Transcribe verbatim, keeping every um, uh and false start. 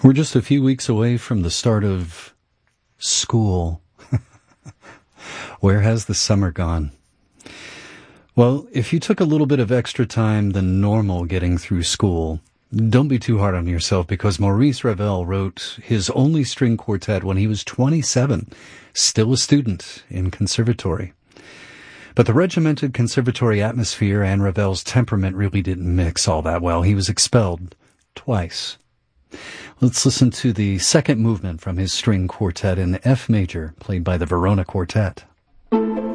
We're just a few weeks away from the start of school. Where has the summer gone? Well, if you took a little bit of extra time than normal getting through school, don't be too hard on yourself, because Maurice Ravel wrote his only string quartet when he was twenty-seven, still a student in conservatory. But the regimented conservatory atmosphere and Ravel's temperament really didn't mix all that well. He was expelled twice. Let's listen to the second movement from his string quartet in F major, played by the Verona Quartet.